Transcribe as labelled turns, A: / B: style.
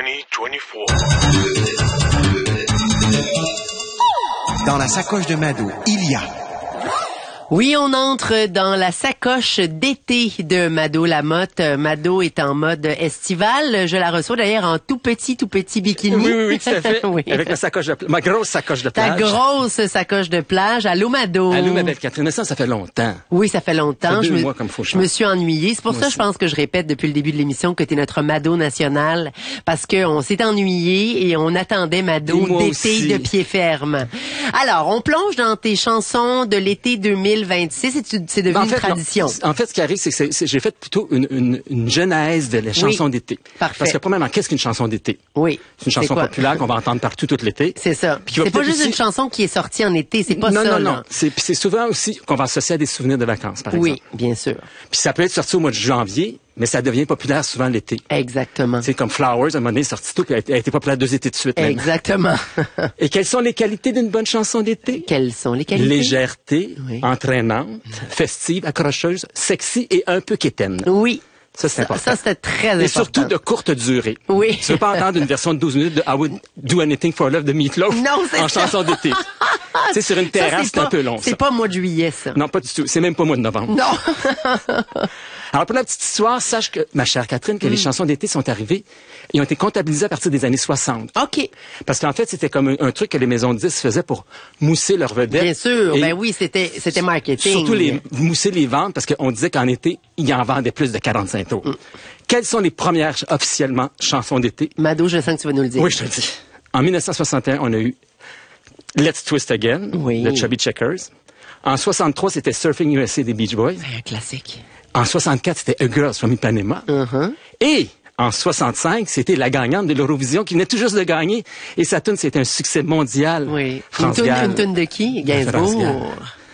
A: 2024.
B: Dans la sacoche de Mado, il y a...
C: Oui, on entre dans la sacoche d'été de Mado Lamotte. Mado est en mode estival. Je la reçois d'ailleurs en tout petit bikini.
D: Oui, tout à fait. Oui. Avec ma grosse sacoche de plage.
C: Ta grosse sacoche de plage. Allô, Mado.
D: Allô, ma belle Catherine. Mais ça fait longtemps.
C: Oui, ça fait longtemps.
D: Ça fait 2 mois comme
C: je me suis ennuyée. C'est pour ça, je pense que je répète depuis le début de l'émission que t'es notre Mado national. Parce que on s'est ennuyé et on attendait Mado d'été
D: aussi.
C: de pied ferme. Alors, on plonge dans tes chansons de l'été 2026 et c'est devenu une tradition.
D: En fait, ce qui arrive, c'est que j'ai fait plutôt une genèse de la chanson d'été.
C: Parfait.
D: Parce que premièrement, qu'est-ce qu'une chanson d'été?
C: Oui.
D: C'est une chanson populaire qu'on va entendre partout tout l'été.
C: C'est ça. C'est pas juste une chanson qui est sortie en été, c'est pas ça.
D: Non. C'est souvent aussi qu'on va associer à des souvenirs de vacances, par exemple.
C: Oui, bien sûr.
D: Puis ça peut être sorti au mois de janvier, mais ça devient populaire souvent l'été.
C: Exactement.
D: C'est comme Flowers, à un moment donné, sorti tôt, puis elle a été populaire 2 étés de suite. Même.
C: Exactement.
D: Et quelles sont les qualités d'une bonne chanson d'été?
C: Quelles sont les qualités?
D: Légèreté, entraînante, festive, accrocheuse, sexy et un peu quétaine.
C: Oui.
D: Ça, c'est important.
C: Ça, c'était très important.
D: Et surtout de courte durée.
C: Oui.
D: Tu veux pas entendre une version de 12 minutes de I Would Do Anything for Love de Meatloaf en chanson d'été. Tu sais, sur une terrasse, c'est un peu long.
C: C'est pas mois de juillet, ça.
D: Non, pas du tout. C'est même pas mois de novembre.
C: Non.
D: Alors, pour la petite histoire, sache que, ma chère Catherine, que les chansons d'été sont arrivées et ont été comptabilisées à partir des années 60.
C: OK.
D: Parce qu'en fait, c'était comme un truc que les maisons de disques faisaient pour mousser leurs vedettes.
C: Bien sûr.
D: Et
C: ben oui, c'était marketing.
D: surtout mousser les ventes, parce qu'on disait qu'en été, ils en vendaient plus de 45 tours. Quelles sont les premières, officiellement, chansons d'été?
C: Mado, je sens que tu vas nous le dire.
D: Oui, je te le dis. En 1961, on a eu Let's Twist Again, de Chubby Checkers. En 63, c'était Surfing USA des Beach Boys.
C: Un classique.
D: En 64, c'était A Girl from Ipanema. Et en 65, c'était la gagnante de l'Eurovision qui venait tout juste de gagner. Et sa tune, c'était un succès mondial.
C: Oui.
D: France
C: Une
D: Gall.
C: tune de qui? Gainsbourg.